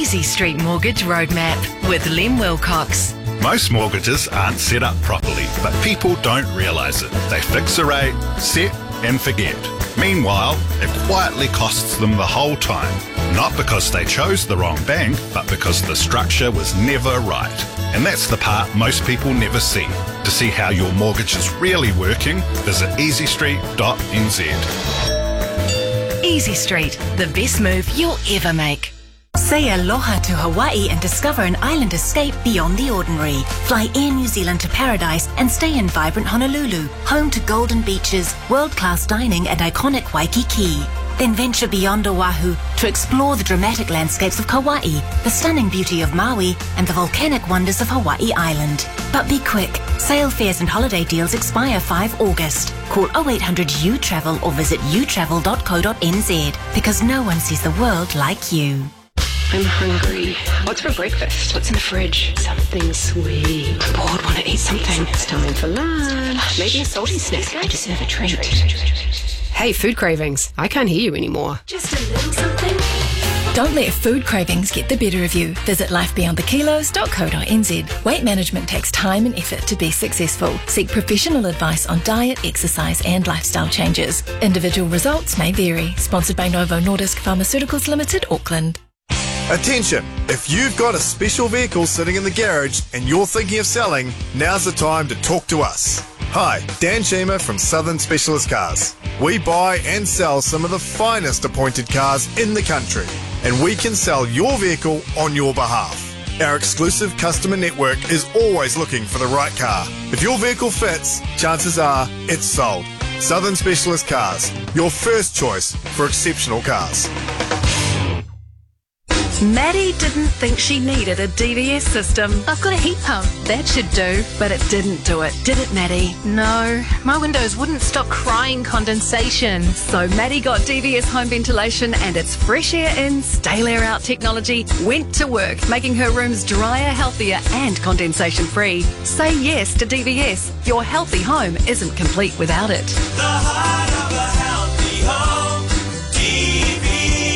Easy Street Mortgage Roadmap with Lem Wilcox. Most mortgages aren't set up properly, but people don't realise it. They fix a rate, set and forget. Meanwhile, it quietly costs them the whole time. Not because they chose the wrong bank, but because the structure was never right. And that's the part most people never see. To see how your mortgage is really working, visit easystreet.nz. Easy Street, the best move you'll ever make. Say aloha to Hawaii and discover an island escape beyond the ordinary. Fly Air New Zealand to paradise and stay in vibrant Honolulu, home to golden beaches, world-class dining and iconic Waikiki. Then venture beyond Oahu to explore the dramatic landscapes of Kauai, the stunning beauty of Maui and the volcanic wonders of Hawaii Island. But be quick, sail fares and holiday deals expire 5 August. Call 0800 U-Travel or visit utravel.co.nz because no one sees the world like you. I'm hungry. What's for breakfast? What's in the fridge? Something sweet. I'm bored, want to eat something. It's time for lunch. Maybe a salty snack. I deserve a treat. Hey, food cravings. I can't hear you anymore. Just a little something. Don't let food cravings get the better of you. Visit lifebeyondthekilos.co.nz. Weight management takes time and effort to be successful. Seek professional advice on diet, exercise and lifestyle changes. Individual results may vary. Sponsored by Novo Nordisk Pharmaceuticals Limited, Auckland. Attention! If you've got a special vehicle sitting in the garage and you're thinking of selling, now's the time to talk to us. Hi, Dan Sheamer from Southern Specialist Cars. We buy and sell some of the finest appointed cars in the country, and we can sell your vehicle on your behalf. Our exclusive customer network is always looking for the right car. If your vehicle fits, chances are it's sold. Southern Specialist Cars, your first choice for exceptional cars. Maddie didn't think she needed a DVS system. I've got a heat pump. That should do, but it didn't do it, did it, Maddie? No, my windows wouldn't stop crying condensation. So Maddie got DVS home ventilation and its fresh air in, stale air out technology went to work, making her rooms drier, healthier and condensation free. Say yes to DVS. Your healthy home isn't complete without it. The heart of a healthy home, DVS.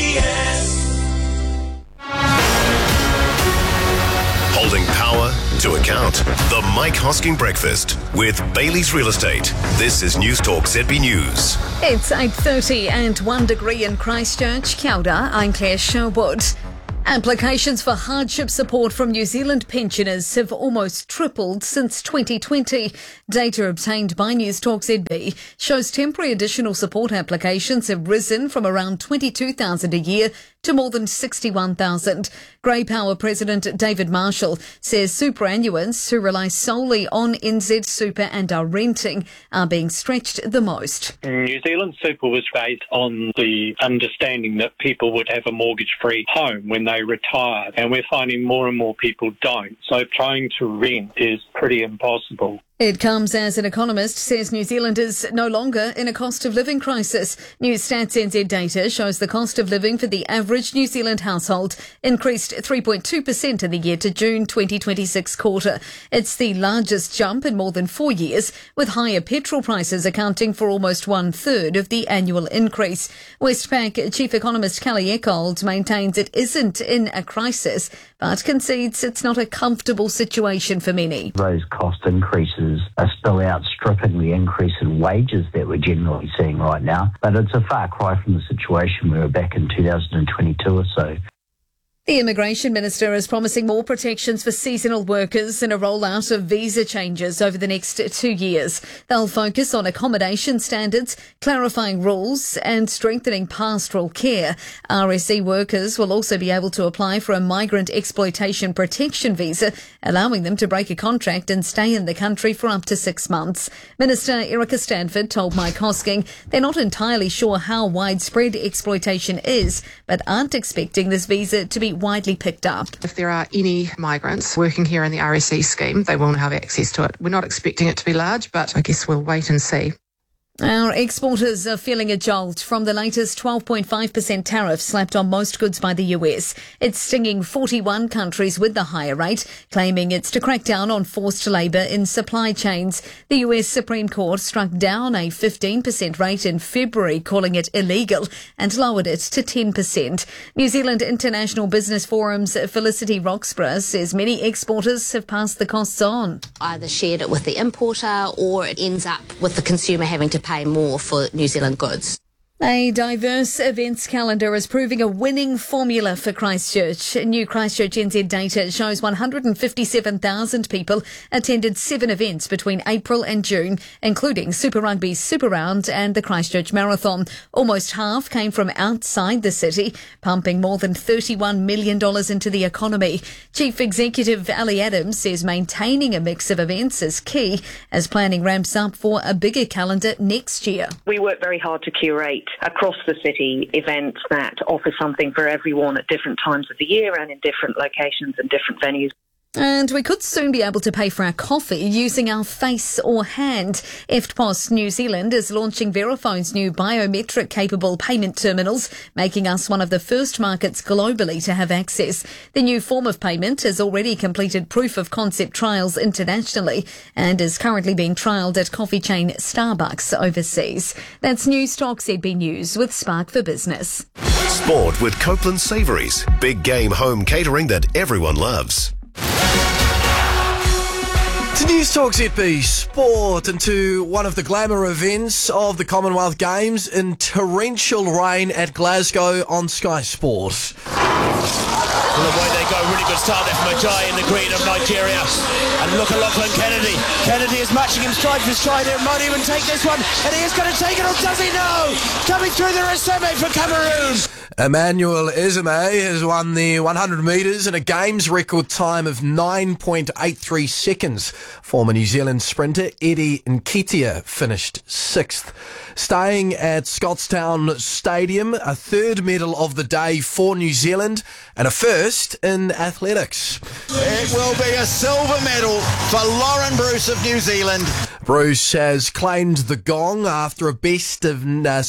Holding power to account. The Mike Hosking Breakfast with Bailey's Real Estate. This is News Talk ZB News. It's 8:30 and 1 degree in Christchurch. Kia ora, I'm Claire Sherwood. Applications for hardship support from New Zealand pensioners have almost tripled since 2020. Data obtained by News Talk ZB shows temporary additional support applications have risen from around 22,000 a year to more than 61,000. Grey Power President David Marshall says superannuants who rely solely on NZ Super and are renting are being stretched the most. New Zealand Super was based on the understanding that people would have a mortgage-free home when they retired, and we're finding more and more people don't. So trying to rent is pretty impossible. It comes as an economist says New Zealand is no longer in a cost of living crisis. New Stats NZ data shows the cost of living for the average New Zealand household increased 3.2% in the year to June 2026 quarter. It's the largest jump in more than 4 years, with higher petrol prices accounting for almost 1/3 of the annual increase. Westpac Chief Economist Kelly Eckold maintains it isn't in a crisis, but concedes it's not a comfortable situation for many. Those cost increases are still outstripping the increase in wages that we're generally seeing right now. But it's a far cry from the situation we were back in 2022 or so. The Immigration Minister is promising more protections for seasonal workers and a rollout of visa changes over the next 2 years. They'll focus on accommodation standards, clarifying rules and strengthening pastoral care. RSE workers will also be able to apply for a migrant exploitation protection visa, allowing them to break a contract and stay in the country for up to 6 months. Minister Erica Stanford told Mike Hosking they're not entirely sure how widespread exploitation is, but aren't expecting this visa to be widely picked up. If there are any migrants working here in the RSE scheme, they will have access to it. We're not expecting it to be large, but I guess we'll wait and see. Our exporters are feeling a jolt from the latest 12.5% tariff slapped on most goods by the US. It's stinging 41 countries with the higher rate, claiming it's to crack down on forced labour in supply chains. The US Supreme Court struck down a 15% rate in February, calling it illegal, and lowered it to 10%. New Zealand International Business Forum's Felicity Roxburgh says many exporters have passed the costs on. Either shared it with the importer or it ends up with the consumer having to pay more for New Zealand goods. A diverse events calendar is proving a winning formula for Christchurch. New Christchurch NZ data shows 157,000 people attended 7 events between April and June, including Super Rugby's Super Round and the Christchurch Marathon. Almost half came from outside the city, pumping more than $31 million into the economy. Chief Executive Ali Adams says maintaining a mix of events is key as planning ramps up for a bigger calendar next year. We work very hard to curate across the city events that offer something for everyone at different times of the year and in different locations and different venues. And we could soon be able to pay for our coffee using our face or hand. EFTPOS New Zealand is launching Verifone's new biometric-capable payment terminals, making us one of the first markets globally to have access. The new form of payment has already completed proof-of-concept trials internationally and is currently being trialled at coffee chain Starbucks overseas. That's News Talk ZB News with Spark for Business. Sport with Copeland Savouries. Big game home catering that everyone loves. To News Talk ZB Sport and to one of the glamour events of the Commonwealth Games in torrential rain at Glasgow on Sky Sport. Well, away they go. Really good start there from Ajayi in the green of Nigeria. And look at Lachlan Kennedy. Kennedy is matching him stride for stride here. Might even take this one. And he is going to take it, or does he? No! Coming through the Reseme for Cameroon. Emmanuel Ezeme has won the 100 metres in a games record time of 9.83 seconds. Former New Zealand sprinter Eddie Nketiah finished 6th. Staying at Scottstown Stadium, a 3rd medal of the day for New Zealand and a 1st in athletics. It will be a silver medal for Lauren Bruce of New Zealand. Bruce has claimed the gong after a best of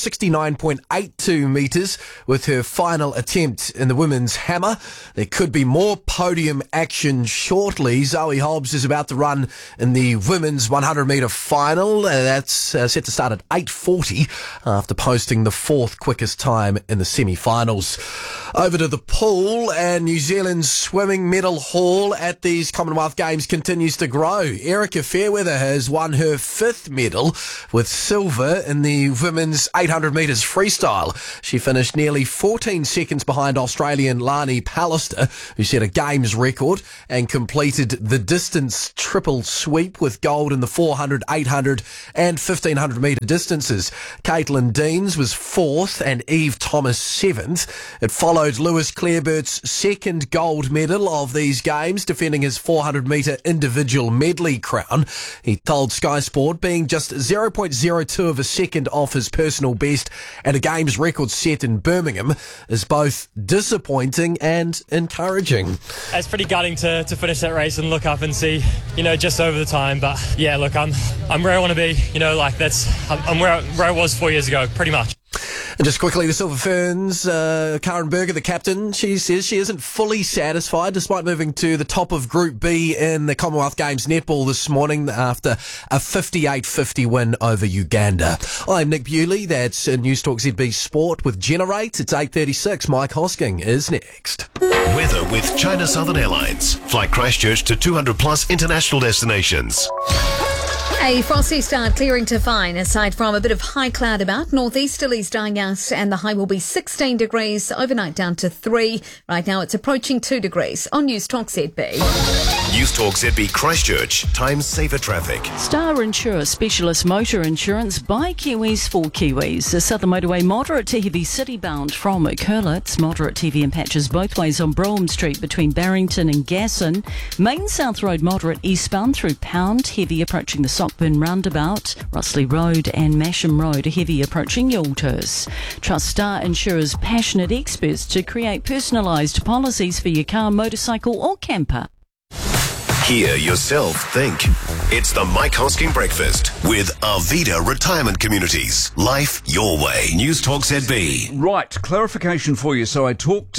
69.82 metres with her final attempt in the women's hammer. There could be more podium action shortly. Zoe Hobbs is about to run in the women's 100 metre final. That's set to start at 8:40 after posting the 4th quickest time in the semi-finals. Over to the pool, and New Zealand's swimming medal haul at these Commonwealth Games continues to grow. Erica Fairweather has won her 5th medal with silver in the women's 800 metres freestyle. She finished nearly 14 seconds behind Australian Lani Pallister, who set a Games record and completed the distance triple sweep with gold in the 400, 800 and 1500 metre distances. Caitlin Deans was 4th and Eve Thomas 7th. It followed Lewis Clarebert's 2nd gold medal of these games, defending his 400 metre individual medley crown. He told Sky Sport being just 0.02 of a second off his personal best and a Games record set in Birmingham is both disappointing and encouraging. It's pretty gutting to finish that race and look up and see, just over the time. But yeah, look, I'm where I want to be. I'm where I was 4 years ago, pretty much. And just quickly, the Silver Ferns, Karen Berger, the captain, she says she isn't fully satisfied despite moving to the top of Group B in the Commonwealth Games netball this morning after a 58-50 win over Uganda. I'm Nick Bewley. That's News Talk ZB Sport with Generate. It's 8:36. Mike Hosking is next. Weather with China Southern Airlines. Fly Christchurch to 200 plus international destinations. A frosty start, clearing to fine, aside from a bit of high cloud about. Northeasterlies dying out and the high will be 16 degrees, overnight down to 3. Right now it's approaching 2 degrees on News Talk ZB. News Talk ZB Christchurch. Time saver traffic. Star Insure Specialist Motor Insurance by Kiwis for Kiwis. The Southern Motorway moderate to heavy city bound from Curlitz. Moderate to heavy in patches both ways on Brougham Street between Barrington and Gasson. Main South Road moderate eastbound through Pound. Heavy approaching the Sockburn roundabout. Russley Road and Masham Road. Heavy approaching Yalters. Trust Star Insurer's passionate experts to create personalised policies for your car, motorcycle or camper. Hear yourself think. It's the Mike Hosking Breakfast with Arvida Retirement Communities. Life your way. News Talk ZB. Right, clarification for you. So I talked,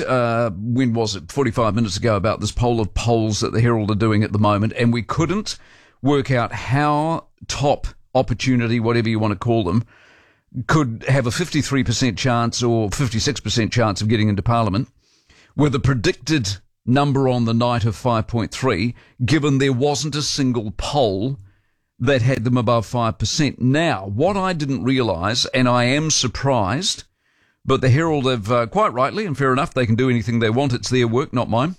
45 minutes ago about this poll of polls that the Herald are doing at the moment, and we couldn't work out how Top Opportunity, whatever you want to call them, could have a 53% chance or 56% chance of getting into Parliament with a predicted number on the night of 5.3, given there wasn't a single poll that had them above 5%. Now, what I didn't realise, and I am surprised, but the Herald have, quite rightly, and fair enough, they can do anything they want, it's their work, not mine,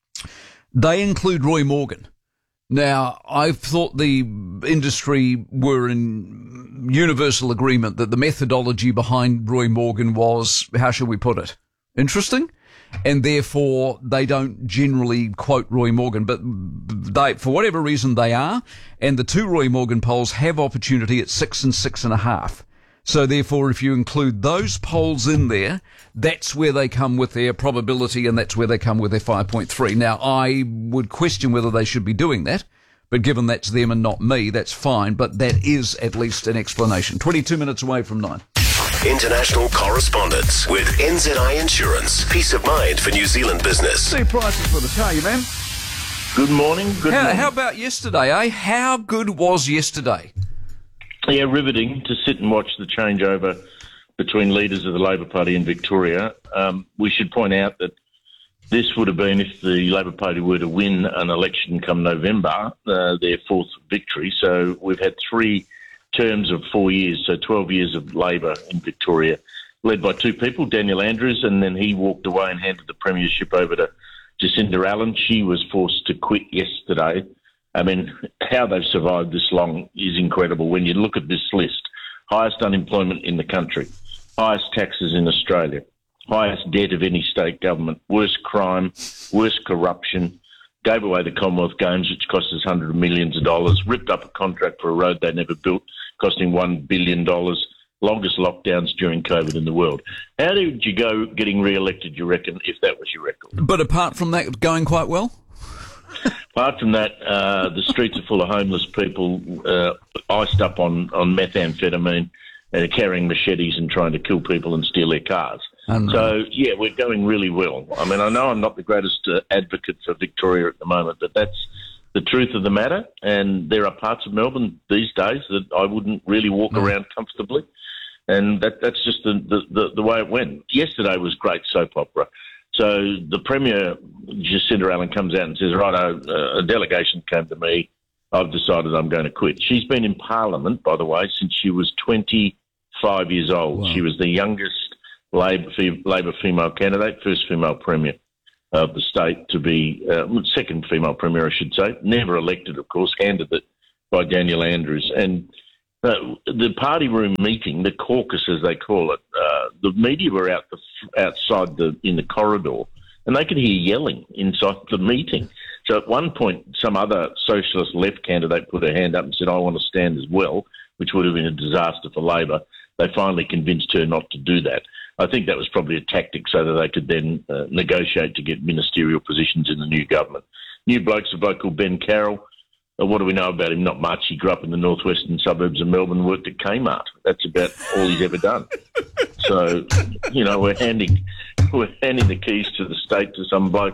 they include Roy Morgan. Now, I thought the industry were in universal agreement that the methodology behind Roy Morgan was, how shall we put it, interesting? And therefore, they don't generally quote Roy Morgan, but they, for whatever reason, they are. And the two Roy Morgan polls have opportunity at 6 and 6.5. So therefore, if you include those polls in there, that's where they come with their probability, and that's where they come with their 5.3. Now, I would question whether they should be doing that, but given that's them and not me, that's fine. But that is at least an explanation. 22 minutes away from 9. International correspondence with NZI Insurance. Peace of mind for New Zealand business. See prices for the car, you man. Good morning. How about yesterday, eh? How good was yesterday? Yeah, riveting to sit and watch the changeover between leaders of the Labor Party in Victoria. We should point out that this would have been, if the Labor Party were to win an election come November, their fourth victory. So we've had 3 terms of 4 years, so 12 years of Labor in Victoria, led by 2 people, Daniel Andrews, and then he walked away and handed the premiership over to Jacinda Allen. She was forced to quit yesterday. I mean, how they've survived this long is incredible. When you look at this list, highest unemployment in the country, highest taxes in Australia, highest debt of any state government, worst crime, worst corruption, gave away the Commonwealth Games, which cost us hundreds of millions of dollars, ripped up a contract for a road they never built, costing $1 billion, longest lockdowns during COVID in the world. How did you go getting re-elected, you reckon, if that was your record? But apart from that, going quite well? Apart from that, the streets are full of homeless people, iced up on methamphetamine, carrying machetes and trying to kill people and steal their cars. So, yeah, we're going really well. I mean, I know I'm not the greatest advocate for Victoria at the moment, but that's the truth of the matter. And there are parts of Melbourne these days that I wouldn't really walk around comfortably. And that's just the way it went. Yesterday was great soap opera. So the Premier, Jacinda Allen, comes out and says, right, a delegation came to me. I've decided I'm going to quit. She's been in Parliament, by the way, since she was 25 years old. Wow. She was the youngest Labor female candidate, first female Premier of the state to be, second female Premier, I should say. Never elected, of course, handed it by Daniel Andrews. And the party room meeting, the caucus as they call it, the media were outside in the corridor, and they could hear yelling inside the meeting. So at one point, some other socialist left candidate put her hand up and said, I want to stand as well, which would have been a disaster for Labor. They finally convinced her not to do that. I think that was probably a tactic so that they could then negotiate to get ministerial positions in the new government. New bloke's a bloke called Ben Carroll. What do we know about him? Not much. He grew up in the northwestern suburbs of Melbourne, worked at Kmart. That's about all he's ever done. So, you know, we're handing the keys to the state to some bloke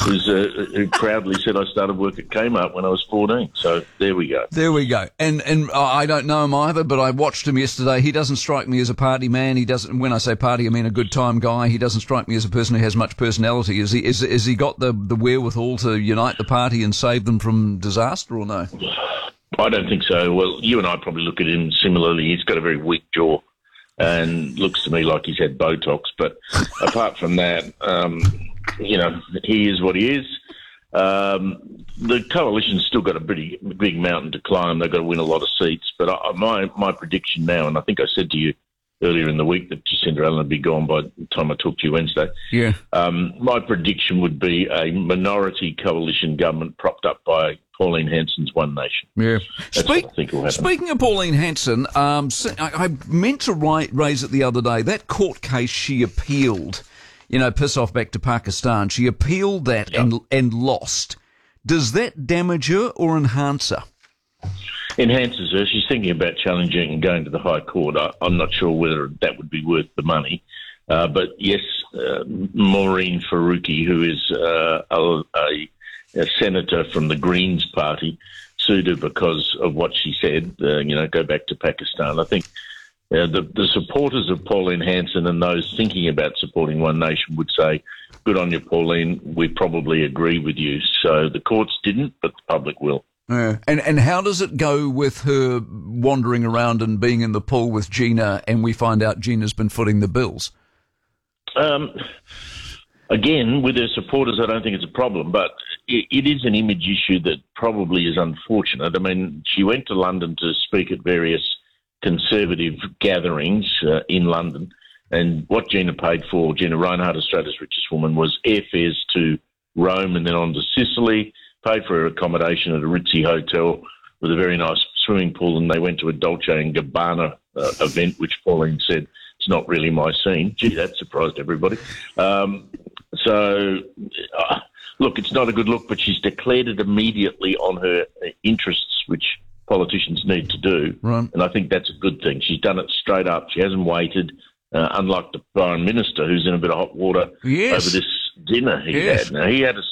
who proudly said I started work at Kmart when I was 14. So there we go. There we go. And I don't know him either, but I watched him yesterday. He doesn't strike me as a party man. He doesn't. When I say party, I mean a good time guy. He doesn't strike me as a person who has much personality. Is he got the wherewithal to unite the party and save them from disaster, or no? I don't think so. Well, you and I probably look at him similarly. He's got a very weak jaw and looks to me like he's had Botox. But apart from that, you know, he is what he is. The coalition's still got a pretty big mountain to climb. They've got to win a lot of seats. But my prediction now, and I think I said to you earlier in the week that Jacinda Allen would be gone by the time I talked to you Wednesday. Yeah. My prediction would be a minority coalition government propped up by Pauline Hanson's One Nation. Yeah. That's what I think will happen. Speaking of Pauline Hanson, I meant to raise it the other day. That court case she appealed, you know, piss off back to Pakistan. She appealed that and lost. Does that damage her or enhance her? Enhances her. She's thinking about challenging and going to the High Court. I'm not sure whether that would be worth the money. But yes, Maureen Faruqi, who is a senator from the Greens Party, sued her because of what she said, go back to Pakistan. I think the supporters of Pauline Hanson and those thinking about supporting One Nation would say, good on you, Pauline, we probably agree with you. So the courts didn't, but the public will. Yeah. And how does it go with her wandering around and being in the pool with Gina, and we find out Gina's been footing the bills? Again, with her supporters, I don't think it's a problem, but it is an image issue that probably is unfortunate. I mean, she went to London to speak at various conservative gatherings in London, and what Gina paid for, Gina Reinhardt, Australia's richest woman, was airfares to Rome and then on to Sicily, paid for her accommodation at a ritzy hotel with a very nice swimming pool, and they went to a Dolce & Gabbana event, which Pauline said, it's not really my scene. Gee, that surprised everybody. Look, it's not a good look, but she's declared it immediately on her interests, which politicians need to do. Right. And I think that's a good thing. She's done it straight up. She hasn't waited, unlike the Foreign Minister, who's in a bit of hot water over this dinner he had. Now, he had a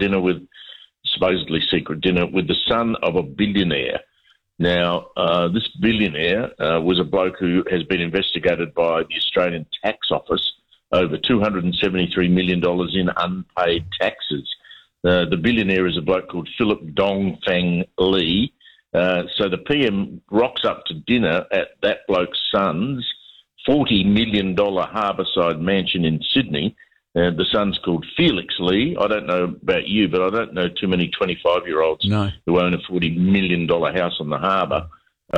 supposedly secret dinner with the son of a billionaire. Now, this billionaire was a bloke who has been investigated by the Australian Tax Office over $273 million in unpaid taxes. The billionaire is a bloke called Philip Dongfang Lee. So the PM rocks up to dinner at that bloke's son's $40 million harbourside mansion in Sydney. The son's called Felix Lee. I don't know about you, but I don't know too many 25-year-olds who own a $40 million house on the harbour.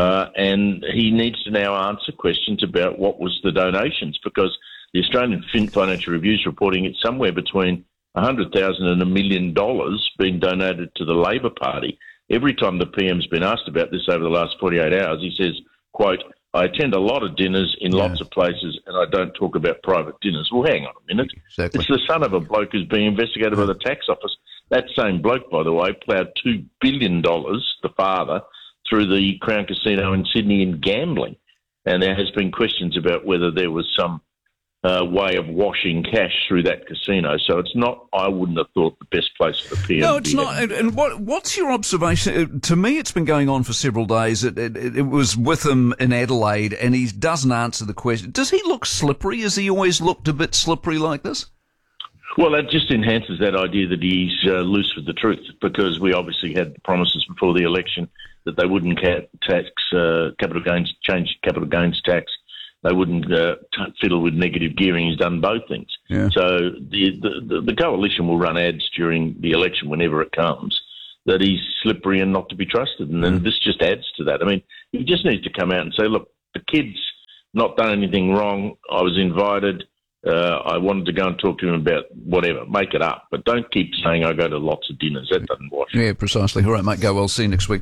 And he needs to now answer questions about what was the donations, because the Australian Financial Review is reporting it's somewhere between $100,000 and $1 million being donated to the Labor Party. Every time the PM's been asked about this over the last 48 hours, he says, quote, I attend a lot of dinners in lots of places and I don't talk about private dinners. Well, hang on a minute. Exactly. It's the son of a bloke who's being investigated by the tax office. That same bloke, by the way, ploughed $2 billion, the father, through the Crown Casino in Sydney in gambling. And there has been questions about whether there was some way of washing cash through that casino. So it's not, I wouldn't have thought, the best place for the PM. No, it's not. And what's your observation? To me, it's been going on for several days. It was with him in Adelaide, and he doesn't answer the question. Does he look slippery? Has he always looked a bit slippery like this? Well, that just enhances that idea that he's loose with the truth, because we obviously had promises before the election that they wouldn't change capital gains tax. They wouldn't fiddle with negative gearing. He's done both things. Yeah. So the coalition will run ads during the election whenever it comes that he's slippery and not to be trusted. And then this just adds to that. I mean, he just needs to come out and say, look, the kid's not done anything wrong. I was invited. I wanted to go and talk to him about whatever. Make it up. But don't keep saying I go to lots of dinners. That doesn't wash. Yeah, precisely. All right, mate. Go well. See you next week.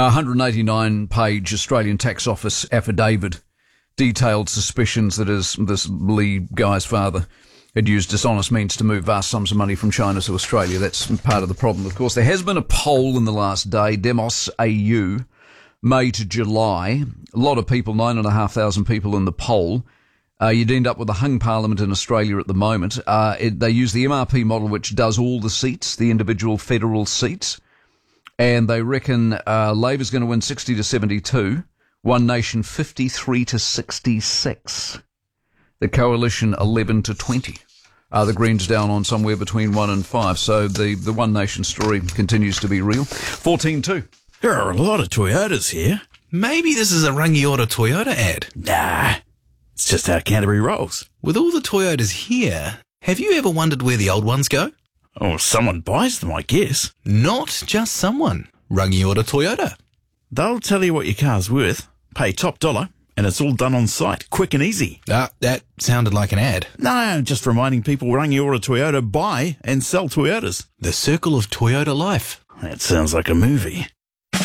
189-page Australian Tax Office affidavit. Detailed suspicions that this Lee guy's father had used dishonest means to move vast sums of money from China to Australia. That's part of the problem, of course. There has been a poll in the last day, Demos AU, May to July. A lot of people, 9,500 people in the poll. You'd end up with a hung parliament in Australia at the moment. They use the MRP model, which does all the seats, the individual federal seats. And they reckon Labor's going to win 60 to 72. One Nation 53 to 66. The Coalition 11 to 20. The Greens down on somewhere between 1 and 5. So the One Nation story continues to be real. 14-2. There are a lot of Toyotas here. Maybe this is a Rangiora Toyota ad. Nah, it's just how Canterbury rolls. With all the Toyotas here, have you ever wondered where the old ones go? Oh, someone buys them, I guess. Not just someone. Rangiora Toyota. They'll tell you what your car's worth. Pay top dollar, and it's all done on site, quick and easy. That sounded like an ad. No, just reminding people Rangiora Toyota buy and sell Toyotas. The circle of Toyota life. That sounds like a movie.